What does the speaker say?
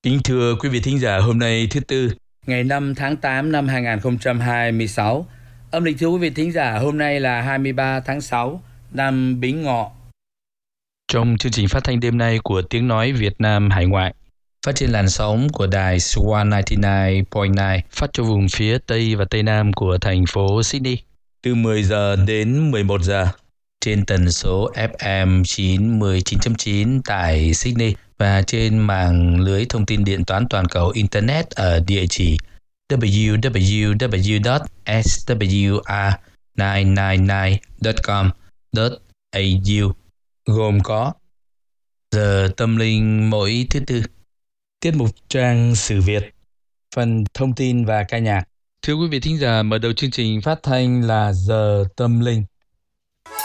Kính thưa quý vị thính giả, hôm nay thứ Tư, ngày 5 tháng 8 năm 2026. Âm lịch thưa quý vị thính giả, hôm nay là 23 tháng 6 năm Bính Ngọ. Trong chương trình phát thanh đêm nay của Tiếng Nói Việt Nam Hải Ngoại, phát trên làn sóng của đài Swan 99.9 phát cho vùng phía Tây và Tây Nam của thành phố Sydney từ 10 giờ đến 11 giờ trên tần số FM 99.9 tại Sydney và trên mạng lưới thông tin điện toán toàn cầu Internet ở địa chỉ www.swr999.com.au, gồm có giờ tâm linh mỗi thứ Tư, tiết mục trang sử Việt, phần thông tin và ca nhạc. Thưa quý vị thính giả, mở đầu chương trình phát thanh là giờ tâm linh.